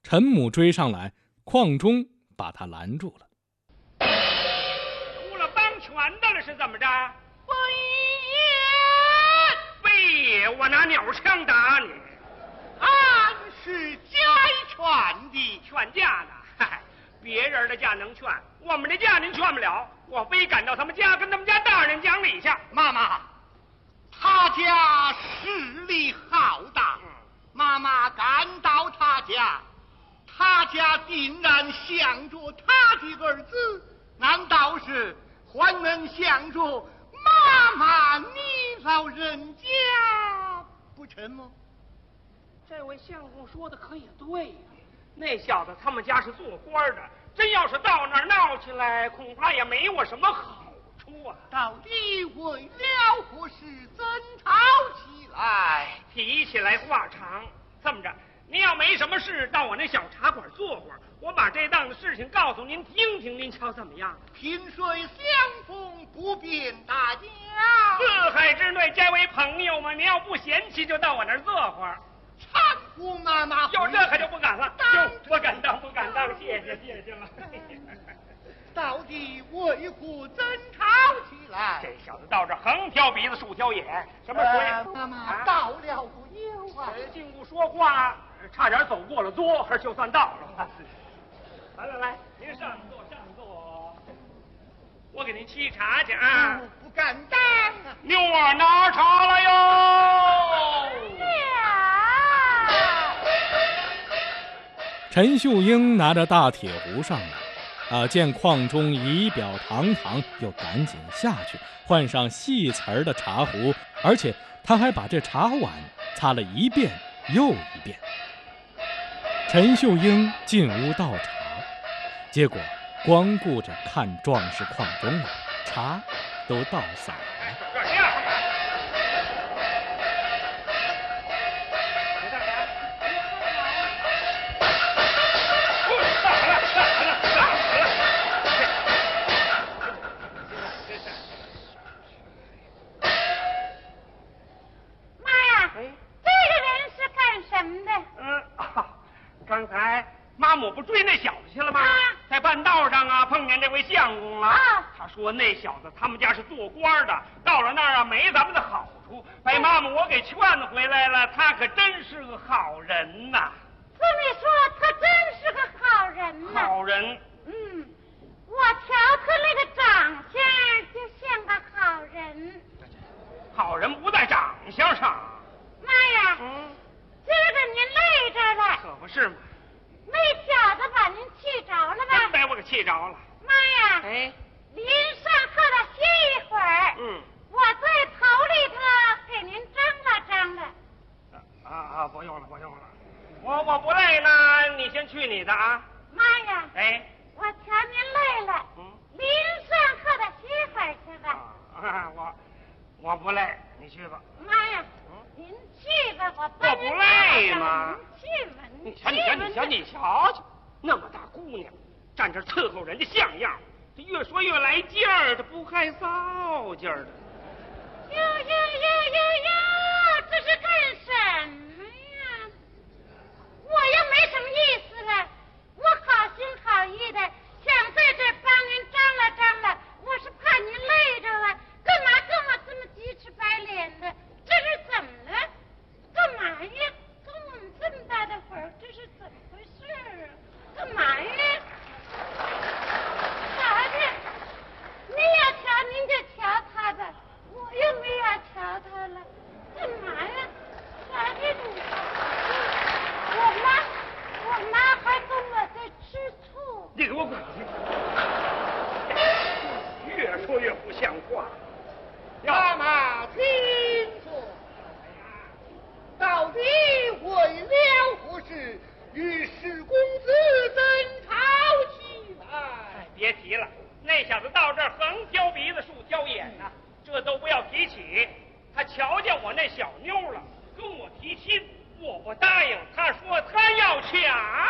陈母追上来，邝忠把他拦住了。 出了帮拳的了是怎么着？ 不非也，我拿鸟枪打你。 俺是家劝的， 劝架呢？嗨，别人的架能劝，我们的架您劝不了。我非赶到他们家，跟他们家大人讲理去。 妈妈，他家势力浩大，妈妈赶到他家，他家竟然想着他的儿子，难道是还能想着妈妈你老人家不成吗？ 这位相公说的可也对呀，那小子他们家是做官的，真要是到那儿闹起来，恐怕也没我什么好处啊。 到底为了何事争吵起来？ 提起来话长，这么着，您要没什么事，到我那小茶馆坐会儿，我把这档子事情告诉您听听，您瞧怎么样？ 萍水相逢不便大家， 四海之内皆为朋友嘛。您要不嫌弃，就到我那儿坐会儿。 搀扶妈妈， 有这可就不敢了，不敢当，不敢当，谢谢了。 到底为何争吵起来？ 这小子到这横挑鼻子竖挑眼，什么鬼？ 妈妈到了不久啊， 进屋说话，差点走过了桌，就算到了。来，您上座，我给您沏茶去啊。 不敢当啊。 妞儿拿茶来哟。 陈秀英拿着大铁壶上来，见邝忠仪表堂堂，又赶紧下去换上细瓷的茶壶，而且他还把这茶碗擦了一遍又一遍。陈秀英进屋倒茶，结果光顾着看壮士邝忠了，茶都倒洒了。 刚才妈母不追那小子去了吗？在半道上啊，碰见这位相公了。他说那小子他们家是做官的，到了那儿啊没咱们的好处，被妈母我给劝回来了。他可真是个好人呐。 这么说，他真是个好人呐。 好人。 我瞧他那个长相就像个好人。 好人不在长相上。 妈呀！今儿个您累着了。 可不是嘛。 那小子把您气着了吧？ 真把我给气着了。 妈呀！您上课了歇一会儿。我在头里头给您张了。 不用了。我不累呢，你先去你的啊。 妈呀！我瞧您累了。您上课了歇会儿去吧。 我不累，你去吧。 妈呀！您去吧，我帮您。 我不累吗？ 你瞧，那么大姑娘，站这伺候人家像样，这越说越来劲儿，这不害臊劲儿的。 这是干什么呀？我又没什么意思了，我好心好意的想在这帮您张了，我是怕您累着了，干嘛跟我这么鸡翅白脸的？这是怎么了？干嘛呀？跟我们这么大的会儿，这是怎么回事啊？干嘛呀？啥的？您要瞧您就瞧他吧，我又没要瞧他了。干嘛呀？啥的你？我妈还跟我在吃醋。 你给我滚去！越说越不像话。 妈妈听说，到底为了何事与史公子争吵起来？ 别提了，那小子到这儿横挑鼻子竖挑眼呐，这都不要提起。他瞧见我那小妞了，跟我提亲，我不答应，他说他要抢。